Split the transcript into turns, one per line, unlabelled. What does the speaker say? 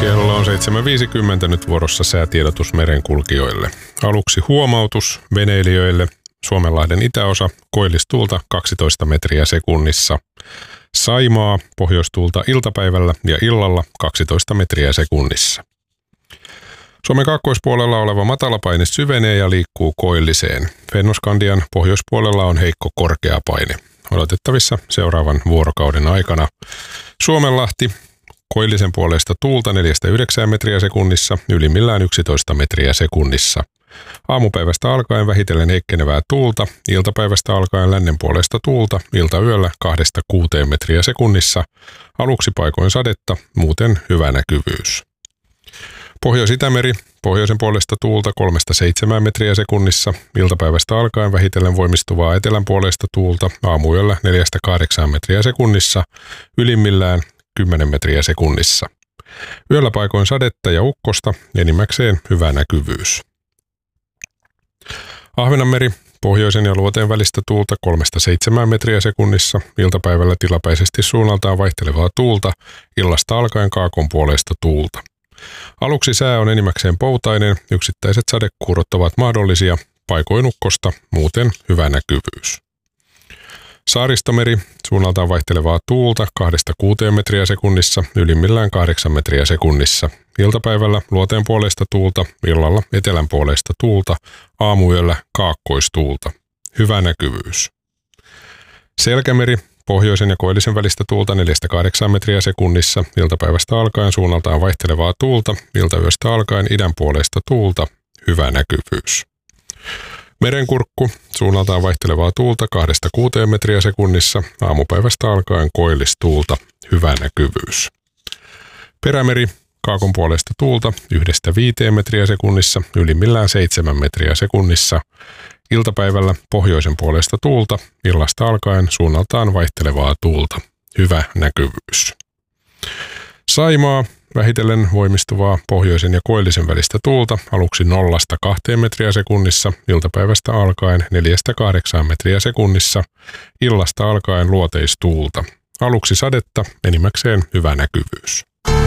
Kello on 7.50 nyt vuorossa säätiedotus merenkulkijoille. Aluksi huomautus veneilijöille. Suomenlahden itäosa, koillistuulta 12 metriä sekunnissa. Saimaa, pohjoistuulta iltapäivällä ja illalla 12 metriä sekunnissa. Suomen kaakkoispuolella oleva matalapaine syvenee ja liikkuu koilliseen. Fennoskandian pohjoispuolella on heikko korkeapaine. Odotettavissa seuraavan vuorokauden aikana. Suomenlahti, koillisen puolesta tuulta 4-9 metriä sekunnissa, ylimmillään 11 metriä sekunnissa. Aamupäivästä alkaen vähitellen heikkenevää tuulta, iltapäivästä alkaen lännen puolesta tuulta, iltayöllä 2-6 metriä sekunnissa, aluksi paikoin sadetta, muuten hyvä näkyvyys. Pohjois-Itämeri, pohjoisen puolesta tuulta 3-7 metriä sekunnissa, iltapäivästä alkaen vähitellen voimistuvaa etelän puolesta tuulta, aamuyöllä 4-8 metriä sekunnissa, ylimmillään 10 metriä sekunnissa. Yöllä paikoin sadetta ja ukkosta, enimmäkseen hyvä näkyvyys. Ahvenanmeri, pohjoisen ja luoteen välistä tuulta 3-7 metriä sekunnissa, iltapäivällä tilapäisesti suunnaltaan vaihtelevaa tuulta, illasta alkaen kaakon puolesta tuulta. Aluksi sää on enimmäkseen poutainen, yksittäiset sadekuurot ovat mahdollisia, paikoin ukkosta, muuten hyvä näkyvyys. Saaristomeri, suunnaltaan vaihtelevaa tuulta 2-6 metriä sekunnissa, ylimmillään 8 metriä sekunnissa. Iltapäivällä luoteen puolesta tuulta, illalla etelän puolesta tuulta, aamuyöllä kaakkoistuulta. Hyvä näkyvyys. Selkämeri, pohjoisen ja koillisen välistä tuulta 4-8 metriä sekunnissa, iltapäivästä alkaen suunnaltaan vaihtelevaa tuulta, iltayöstä alkaen idän puolesta tuulta. Hyvä näkyvyys. Merenkurkku, suunnaltaan vaihtelevaa tuulta 2-6 metriä sekunnissa, aamupäivästä alkaen koillistuulta, hyvä näkyvyys. Perämeri, kaakon puolesta tuulta 1-5 metriä sekunnissa, ylimmillään 7 metriä sekunnissa. Iltapäivällä pohjoisen puolesta tuulta, illasta alkaen suunnaltaan vaihtelevaa tuulta, hyvä näkyvyys. Saimaa, vähitellen voimistuvaa pohjoisen ja koillisen välistä tuulta, aluksi 0-2 metriä sekunnissa, iltapäivästä alkaen 4-8 metriä sekunnissa, illasta alkaen luoteistuulta. Aluksi sadetta, enimmäkseen hyvä näkyvyys.